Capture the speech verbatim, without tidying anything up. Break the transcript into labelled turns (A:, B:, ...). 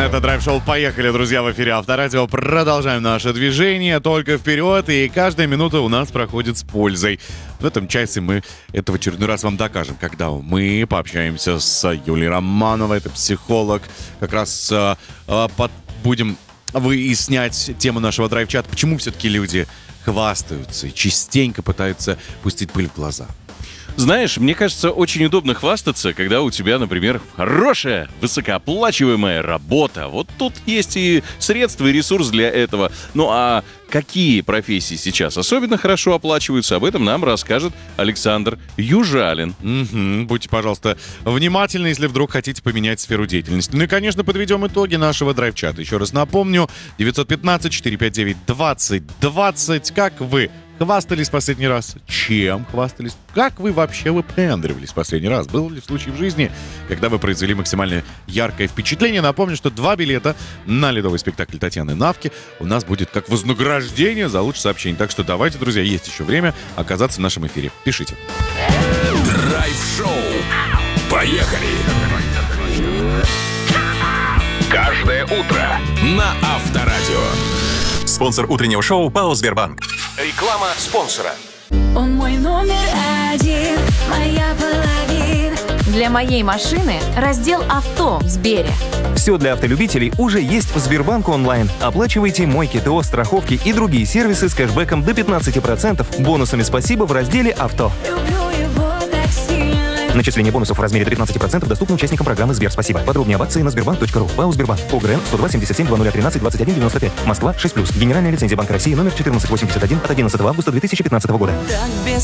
A: Это драйв-шоу «Поехали», друзья, в эфире Авторадио. Продолжаем наше движение, только вперед, и каждая минута у нас проходит с пользой. В этом часе мы это в очередной раз вам докажем, когда мы пообщаемся с Юлией Романовой, это психолог. Как раз э, э, под, будем выяснять тему нашего драйв-чата, почему все-таки люди хвастаются и частенько пытаются пустить пыль в глаза.
B: Знаешь, мне кажется, очень удобно хвастаться, когда у тебя, например, хорошая, высокооплачиваемая работа. Вот тут есть и средства, и ресурс для этого. Ну а какие профессии сейчас особенно хорошо оплачиваются, об этом нам расскажет Александр Южалин.
A: Угу. Будьте, пожалуйста, внимательны, если вдруг хотите поменять сферу деятельности. Ну и, конечно, подведем итоги нашего драйв-чата. Еще раз напомню, девятьсот пятнадцать четыреста пятьдесят девять двадцать двадцать. Как вы хвастались в последний раз? Чем хвастались? Как вы вообще выпендривались в последний раз? Был ли случай в жизни, когда вы произвели максимально яркое впечатление? Напомню, что два билета на ледовый спектакль Татьяны Навки у нас будет как вознаграждение за лучшее сообщение. Так что давайте, друзья, есть еще время оказаться в нашем эфире. Пишите.
C: Драйв-шоу. Поехали! Каждое утро на Авторадио.
D: Спонсор утреннего шоу ПАО «Сбербанк».
C: Реклама спонсора.
E: Он мой номер один, моя половина.
F: Для моей машины раздел «Авто» в Сбере.
G: Все для автолюбителей уже есть в Сбербанк онлайн. Оплачивайте мойки, ТО, страховки и другие сервисы с кэшбэком до пятнадцать процентов, бонусами «Спасибо» в разделе «Авто».
E: Люблю его так сильно.
G: Начисление бонусов в размере до пятнадцать процентов доступно участникам программы «Сбер Спасибо». Подробнее об акции на сбербанк точка ру. ПАО «Сбербанк». ОГРН сто два семьдесят семь двадцать тринадцать двадцать один девяносто пять. Москва шесть плюс. Генеральная лицензия Банка России номер четырнадцать восемьдесят один от одиннадцатого августа две тысячи пятнадцатого года.
E: Так без